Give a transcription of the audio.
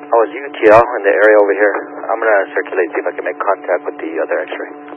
Oh, it's UTL in the area over here. I'm going to circulate, see if I can make contact with the other X-ray.